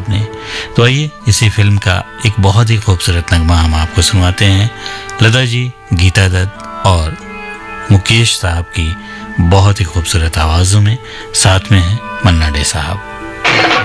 ने। तो आइए इसी फिल्म का एक बहुत ही खूबसूरत नगमा हम आपको सुनवाते हैं, लता जी, गीता दत्त और मुकेश साहब की बहुत ही खूबसूरत आवाज़ों में, साथ में हैं मन्ना डे साहब।